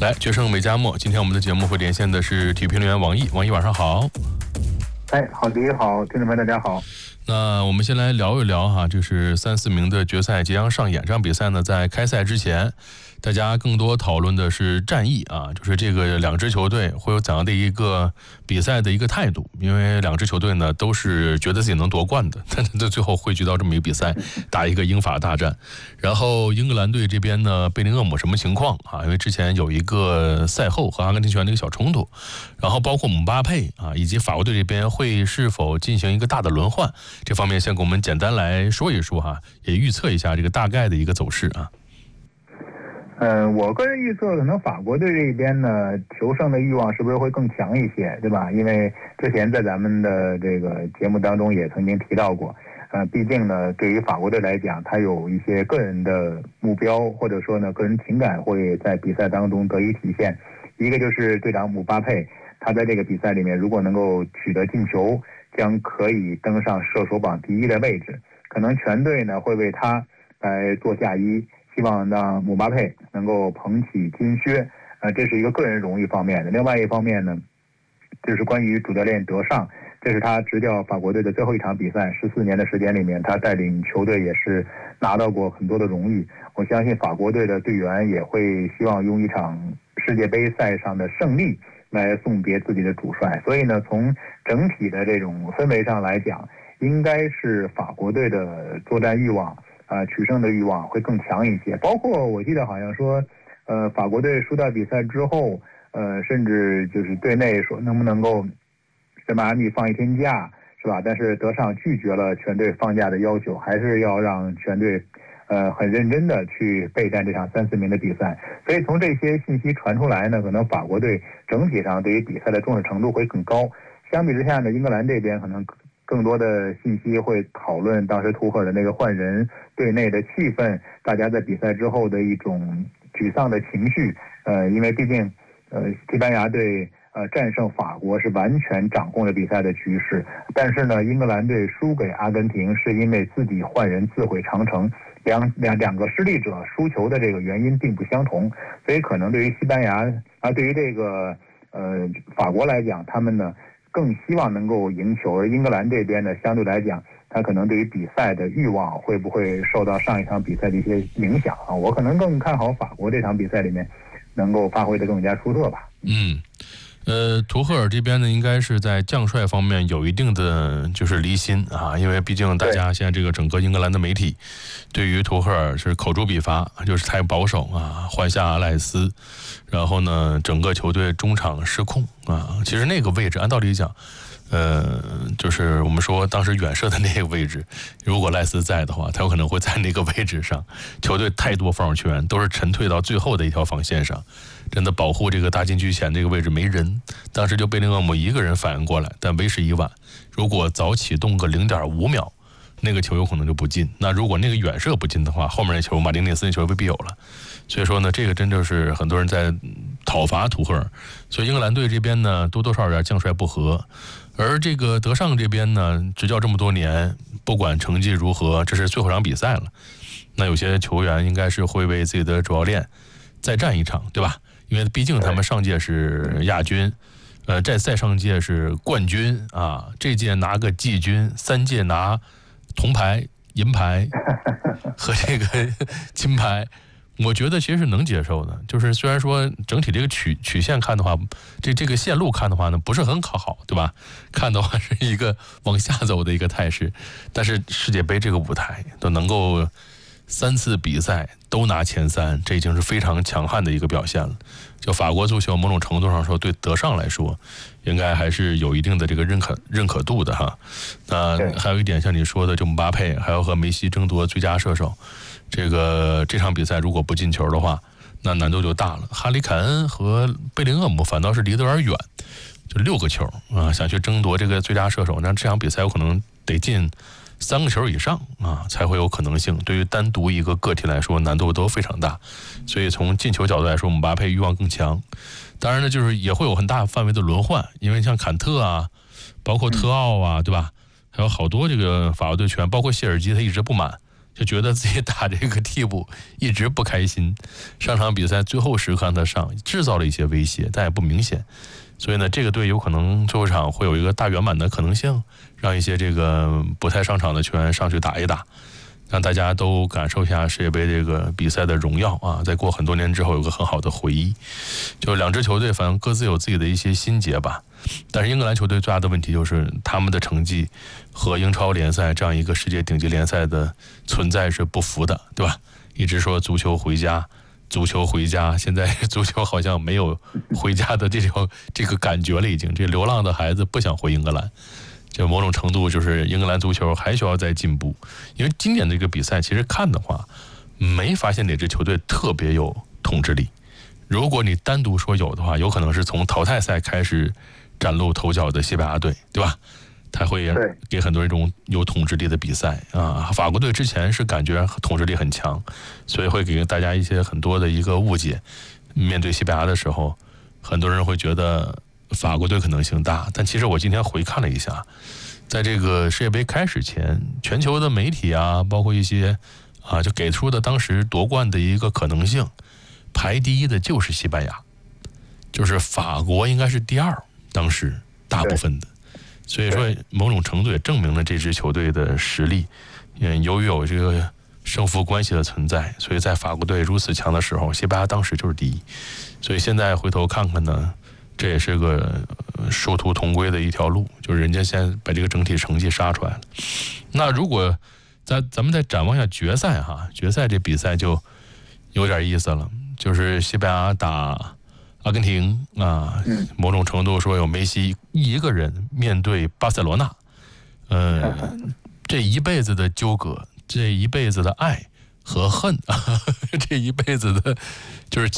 来，决胜美加墨。今天我们的节目会连线的是体育评论员王毅。王毅晚上好。 好，李好，听众们大家好。 那我们先来聊一聊哈，就是3、4名的决赛即将上演。这场比赛呢，在开赛之前，大家更多讨论的是战役啊，就是这个两支球队会有怎样的一个比赛的一个态度。因为两支球队呢都是觉得自己能夺冠的，但是最后汇聚到这么一个比赛，打一个英法大战。然后英格兰队这边呢，贝林厄姆什么情况啊？因为之前有一个赛后和阿根廷球员的一个小冲突，然后包括姆巴佩啊，以及法国队这边会是否进行一个大的轮换，这方面先给我们简单来说一说哈，也预测一下这个大概的一个走势啊。 我个人预测，可能法国队这边呢，求胜的欲望是不是会更强一些，对吧？因为之前在咱们的这个节目当中也曾经提到过，毕竟呢，对于法国队来讲，他有一些个人的目标，或者说呢，个人情感会在比赛当中得以体现。一个就是队长姆巴佩，他在这个比赛里面如果能够取得进球，将可以登上射手榜第1的位置，可能全队呢会为他来做嫁衣。希望让姆巴佩能够捧起金靴，这是一个个人荣誉方面的。另外一方面呢，就是关于主教练德尚，这是他执教法国队的最后一场比赛，14年的时间里面，他带领球队也是拿到过很多的荣誉。我相信法国队的队员也会希望用一场世界杯赛上的胜利来送别自己的主帅。所以呢，从整体的这种氛围上来讲，应该是法国队的作战欲望。取胜的欲望会更强一些，包括我记得好像说，法国队输掉比赛之后，甚至就是队内说能不能够在迈阿密放1天假，是吧？但是德尚拒绝了全队放假的要求，还是要让全队，很认真的去备战这场3、4名的比赛。所以从这些信息传出来呢，可能法国队整体上对于比赛的重视程度会更高。相比之下呢，英格兰这边可能更多的信息会讨论当时图赫尔的那个换人，队内的气氛，大家在比赛之后的一种沮丧的情绪。因为毕竟，西班牙队战胜法国是完全掌控了比赛的局势，但是呢，英格兰队输给阿根廷是因为自己换人自毁长城，两个失利者输球的这个原因并不相同，所以可能对于西班牙对于这个法国来讲，他们呢更希望能够赢球，而英格兰这边呢，相对来讲，他可能对于比赛的欲望会不会受到上一场比赛的一些影响啊？我可能更看好法国这场比赛里面能够发挥得更加出色吧。 图赫尔这边呢，应该是在将帅方面有一定的就是离心啊，因为毕竟大家现在这个整个英格兰的媒体对于图赫尔是口诛笔伐，就是太保守啊，换下阿赖斯，然后呢，整个球队中场失控啊。其实那个位置按道理讲，就是我们说当时远射的那个位置，如果赖斯在的话，他有可能会在那个位置上。球队太多防守球员都是沉退到最后的一条防线上，真的保护这个大禁区前这个位置没人。当时就贝林厄姆一个人反应过来，但为时已晚。如果早启动个0.5秒，那个球有可能就不进。那如果那个远射不进的话，后面那球马丁内斯那球未必有了。所以说呢，这个真就是很多人在讨伐图赫尔。所以英格兰队这边呢，多多少少有点将帅不和。而这个德尚这边呢，执教这么多年，不管成绩如何，这是最后场比赛了。那有些球员应该是会为自己的主教练再战一场，对吧？因为毕竟他们上届是亚军，再上届是冠军啊，这届拿个季军，3届拿铜牌、银牌和这个金牌。我觉得其实是能接受的，就是虽然说整体这个曲线看的话，这个线路看的话呢，不是很好，对吧？看的话是一个往下走的一个态势，但是世界杯这个舞台都能够3次比赛都拿前3，这已经是非常强悍的一个表现了。就法国足球某种程度上说，对德尚来说，应该还是有一定的这个认可度的哈。那还有一点像你说的，就姆巴佩还要和梅西争夺最佳射手。这场比赛如果不进球的话，那难度就大了。哈里凯恩和贝林厄姆反倒是离得有点远，就6个球啊，想去争夺这个最佳射手，那这场比赛有可能得进3个球以上啊，才会有可能性。对于单独一个个体来说，难度都非常大。所以从进球角度来说，姆巴佩欲望更强。当然呢，就是也会有很大范围的轮换，因为像坎特啊，包括特奥啊，对吧？还有好多这个法国队球员，包括谢尔基，他一直不满。 就觉得自己打这个替补一直不开心，上场比赛最后时刻让他上，制造了一些威胁，但也不明显。所以呢，这个队有可能最后一场会有一个大圆满的可能性，让一些这个不太上场的球员上去打一打，让大家都感受一下世界杯这个比赛的荣耀啊！在过很多年之后有个很好的回忆。就两支球队反正各自有自己的一些心结吧，但是英格兰球队最大的问题就是他们的成绩和英超联赛这样一个世界顶级联赛的存在是不符的，对吧？一直说足球回家，足球回家，现在足球好像没有回家的这个感觉了，已经这流浪的孩子不想回英格兰。就某种程度就是英格兰足球还需要再进步，因为今年这个比赛其实看的话，没发现哪支球队特别有统治力。如果你单独说有的话，有可能是从淘汰赛开始崭露头角的西班牙队，对吧？他会给很多这种有统治力的比赛啊。法国队之前是感觉统治力很强，所以会给大家一些很多的一个误解。面对西班牙的时候，很多人会觉得法国队可能性大，但其实我今天回看了一下，在这个世界杯开始前，全球的媒体啊，包括一些就给出的当时夺冠的一个可能性，排第一的就是西班牙，就是法国应该是第二，当时大部分的。所以说某种程度也证明了这支球队的实力。由于有这个胜负关系的存在，所以在法国队如此强的时候，西班牙当时就是第一。所以现在回头看看呢，这也是个殊途同归的一条路，就是人家现在把这个整体成绩杀出来了。那如果咱们再展望一下决赛哈，决赛这比赛就有点意思了，就是西班牙打阿根廷啊，某种程度说有梅西一个人面对巴塞罗那，这一辈子的纠葛，这一辈子的爱和恨，这一辈子的就是